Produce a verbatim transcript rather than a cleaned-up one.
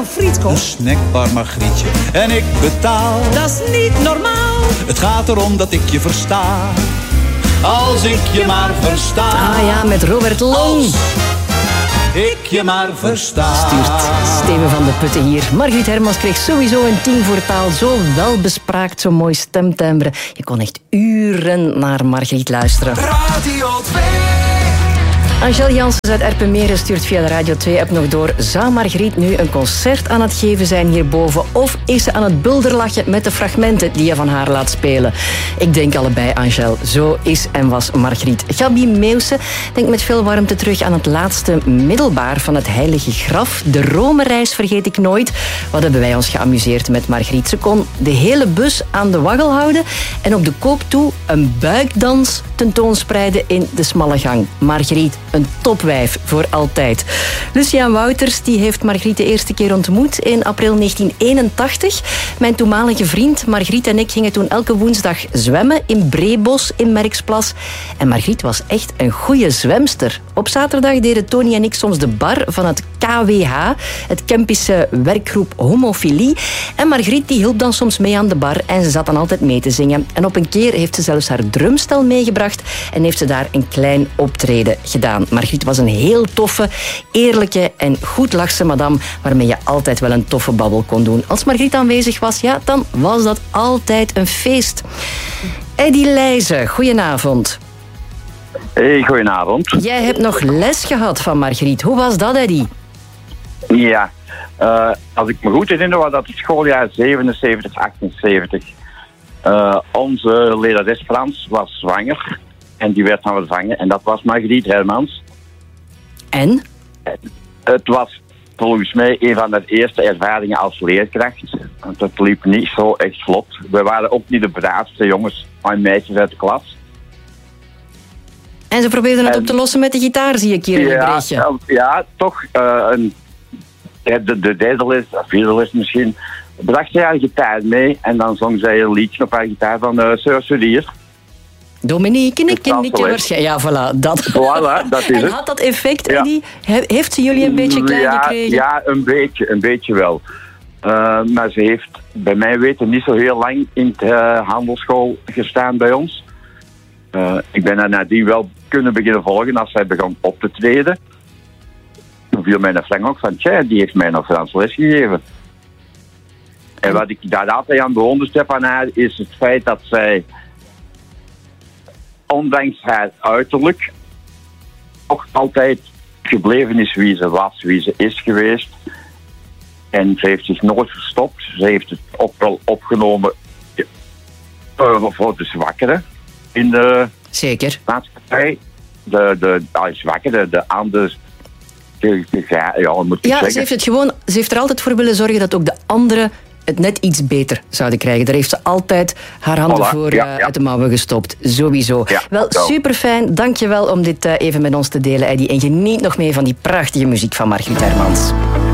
Frietkoop. Een snackbar Margrietje. En ik betaal. Dat is niet normaal. Het gaat erom dat ik je versta. Als ik je maar versta. Ah ja, met Robert Long. Als ik je maar versta. Stuurt Steven van de Putten hier. Margriet Hermans kreeg sowieso een tien voor taal. Zo welbespraakt, zo mooi stemtimbre. Je kon echt uren naar Margriet luisteren. Radio twee. Angel Janssens uit Erpenmeren stuurt via de Radio twee-app nog door. Zou Margriet nu een concert aan het geven zijn hierboven? Of is ze aan het bulderlachen met de fragmenten die je van haar laat spelen? Ik denk allebei, Angel. Zo is en was Margriet. Gabi Meeuwse denkt met veel warmte terug aan het laatste middelbaar van het Heilige Graf. De Rome-reis vergeet ik nooit. Wat hebben wij ons geamuseerd met Margriet. Ze kon de hele bus aan de waggel houden en op de koop toe een buikdans tentoonspreiden in de smalle gang. Margriet, een topwijf voor altijd. Luciaan Wouters die heeft Margriet de eerste keer ontmoet in april negentien eenentachtig. Mijn toenmalige vriend Margriet en ik gingen toen elke woensdag zwemmen in Breebos in Merksplas. En Margriet was echt een goede zwemster. Op zaterdag deden Tony en ik soms de bar van het K W H, het Kempische werkgroep Homofilie. En Margriet die hielp dan soms mee aan de bar en ze zat dan altijd mee te zingen. En op een keer heeft ze zelfs haar drumstel meegebracht en heeft ze daar een klein optreden gedaan. Margriet was een heel toffe, eerlijke en goed lachse madame waarmee je altijd wel een toffe babbel kon doen. Als Margriet aanwezig was, ja, dan was dat altijd een feest. Eddy Leijzen, goedenavond. Hey, goedenavond. Jij hebt nog les gehad van Margriet. Hoe was dat, Eddy? Ja, uh, als ik me goed herinner was dat het schooljaar zevenenzeventig achtenzeventig. Uh, onze lerares Frans was zwanger en die werd dan vervangen en dat was Margriet Hermans. En? Het was volgens mij een van de eerste ervaringen als leerkracht. Want het liep niet zo echt vlot. We waren ook niet de braafste jongens en meisjes uit de klas. En ze probeerden het en, op te lossen met de gitaar, zie ik hier in ja, een berichtje. Ja, toch. Uh, een, de, de derde les, de vierde les misschien, bracht zij haar gitaar mee en dan zong zij een liedje op haar gitaar van uh, Sir Sudier. Dominique, Nikke, Nikke, waarschijnlijk. Ja, voilà, dat. Voilà, dat is en het. had dat effect, ja. Eddy? He, heeft ze jullie een beetje klein ja, gekregen? Ja, een beetje, een beetje wel. Uh, maar ze heeft bij mij weten niet zo heel lang in de uh, handelsschool gestaan bij ons. Uh, ik ben haar nadien wel kunnen beginnen volgen als zij begon op te treden. Toen viel mijn vriend ook van, tja, die heeft mij nog Frans les gegeven. En wat ik daar altijd aan bewonderd heb aan haar, is het feit dat zij, ondanks haar uiterlijk, ook altijd gebleven is wie ze was, wie ze is geweest. En ze heeft zich nooit verstopt. Ze heeft het ook wel opgenomen uh, voor de zwakkeren in de Zeker. maatschappij. De, de, de zwakkeren, de andere. De, de, ja, moet ik ja zeggen. ze heeft het gewoon, ze heeft er altijd voor willen zorgen dat ook de anderen het net iets beter zouden krijgen. Daar heeft ze altijd haar handen Voilà, voor ja, uh, ja. uit de mouwen gestopt. Sowieso. Ja, wel, zo. super fijn. Dank je wel om dit uh, even met ons te delen, Eddy. En geniet nog mee van die prachtige muziek van Margriet Hermans.